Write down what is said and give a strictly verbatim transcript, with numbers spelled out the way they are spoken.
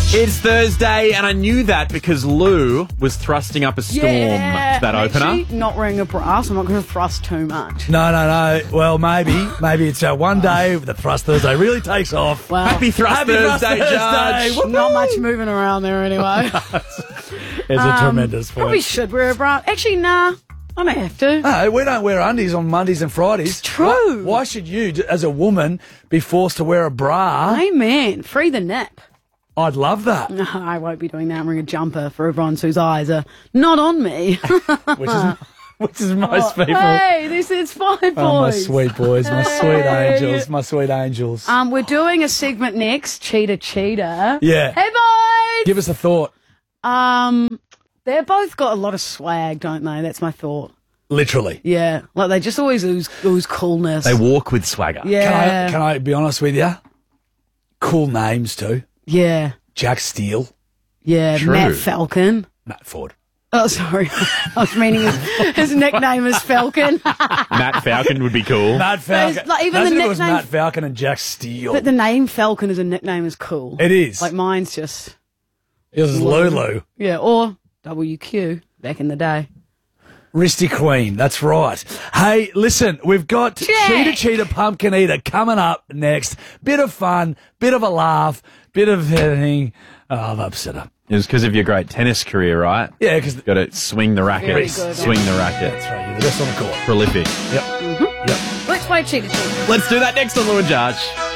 It's Thursday, and I knew that because Lou was thrusting up a storm Yeah, to that I'm opener. actually not wearing a bra, so I'm not going to thrust too much. No, no, no. Well, maybe. Maybe it's uh, one day the Thrust Thursday really takes off. Well, Happy Thrust Happy Thursday, Thrust Judge. Thursday. Woo-hoo. not much moving around there anyway. It's a tremendous point. Probably should wear a bra. Actually, nah, I don't have to. No, we don't wear undies on Mondays and Fridays. It's true. Why, why should you, d- as a woman, be forced to wear a bra? Amen. Free the nip. I'd love that. No, I won't be doing that. I'm wearing a jumper for everyone whose eyes are not on me. Which is which is most people. Hey, this is Five Boys. Oh, my sweet boys, my sweet Hey. angels, my sweet angels. Um, we're doing a segment next, Cheetah Cheetah. Yeah. Hey, boys! Give us a thought. Um, they've both got a lot of swag, don't they? That's my thought. Literally. Yeah, like they just always ooze, ooze coolness. They walk with swagger. Can yeah, I, can I be honest with you? Cool names too. yeah, Jack Steele, yeah. True. Matt Falcon. Matt Ford. Oh, sorry, I was meaning his, his nickname is Falcon. Matt Falcon would be cool. Matt Falcon. like, even Imagine the if it was nickname- Matt Falcon and Jack Steele. But the name Falcon as a nickname is cool. It is. Like mine's just It was Lulu. yeah, or W Q back in the day. Wristy Queen, that's right. Hey, listen, we've got Cheetah Cheetah Pumpkin Eater coming up next. Bit of fun, bit of a laugh, bit of everything. Oh, I've upset her. It was because of your great tennis career, right? Yeah, because Got to swing the racket. Very good. Swing the racket. that's right, you're the best on the court. Prolific. Yep. Yep. Let's play Cheetah Cheetah. Let's do that next on Lou and Judge.